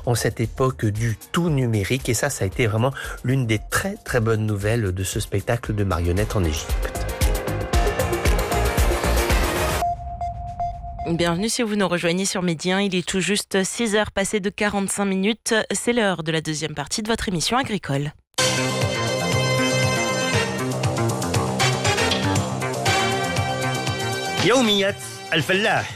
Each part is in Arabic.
en cette époque du tout numérique. Et ça a été vraiment l'une des très très bonnes nouvelles de ce spectacle de marionnettes en Égypte. Bienvenue si vous nous rejoignez sur Midi 1, il est tout juste 6h passées de 45 minutes. C'est l'heure de la deuxième partie de votre émission agricole. يوميات الفلاح.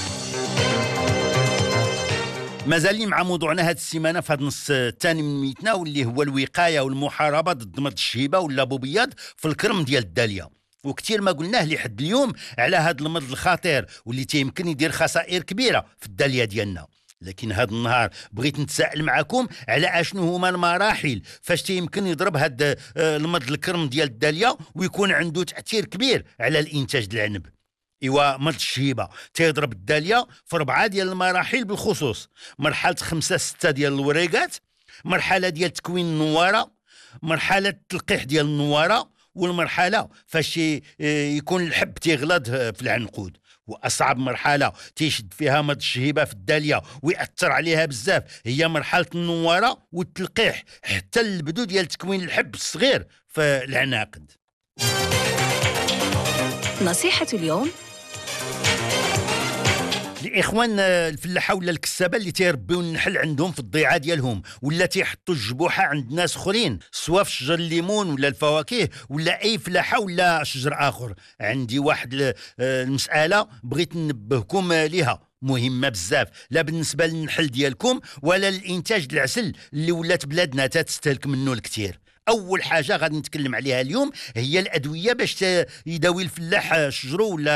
مازال مع موضوعنا هذه السيمانه في هذا النص الثاني من ميتنا، واللي هو الوقايه والمحاربه ضد مرض الشهيبه ولا بوبياض في الكرم ديال الداليه. وكثير ما قلناه لحد اليوم على هذا المرض الخطير واللي تيمكن يدير خسائر كبيره في الداليه ديالنا. لكن هذا النهار بغيت نتساءل معكم على اشنو هما المراحل فاش تيمكن يضرب هذا المرض الكرم ديال الداليه ويكون عنده تاثير كبير على الانتاج ديال العنب. ايوا مرض الشهيبه تيضرب الداليه في 4 ديال المراحل بالخصوص: مرحله 5-6 ديال الوريقات، مرحله ديال تكوين النواره، مرحله التلقيح ديال النواره، والمرحله فاش يكون الحب تيغلظ في العنقود. واصعب مرحله تيشد فيها مرض الشهيبه في الداليه ويأثر عليها بزاف هي مرحله النواره والتلقيح حتى البدو ديال تكوين الحب الصغير في العناقد. نصيحة اليوم الاخوان الفلاحه ولا الكسابه اللي تيربيو النحل عندهم في الضيعه ديالهم ولا تيحطوا الجبوحه عند ناس اخرين، سواء في شجر الليمون ولا الفواكه ولا اي فلاحه ولا شجر اخر. عندي واحد المساله بغيت ننبهكم ليها، مهمه بزاف، لا بالنسبه للنحل ديالكم ولا للانتاج العسل اللي ولات بلادنا تستهلك منه الكثير. اول حاجه غادي نتكلم عليها اليوم هي الادويه باش يداوي الفلاح شجره ولا